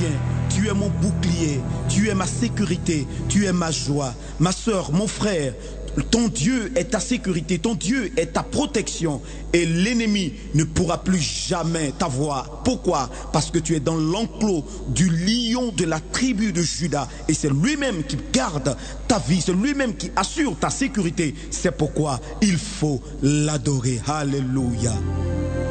soutien, tu es mon bouclier, tu es ma sécurité, tu es ma joie. Ma sœur, mon frère, ton Dieu est ta sécurité, ton Dieu est ta protection et l'ennemi ne pourra plus jamais t'avoir. Pourquoi? Parce que tu es dans l'enclos du lion de la tribu de Juda et c'est lui-même qui garde ta vie, c'est lui-même qui assure ta sécurité. C'est pourquoi il faut l'adorer. Alléluia.